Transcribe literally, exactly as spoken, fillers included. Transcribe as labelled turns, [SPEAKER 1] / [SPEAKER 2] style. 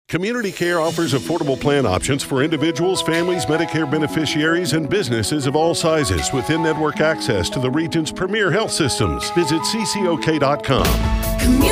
[SPEAKER 1] Community Care offers affordable plan options for individuals, families, Medicare beneficiaries, and businesses of all sizes with in-network access to the region's premier health systems. Visit C C O K dot com.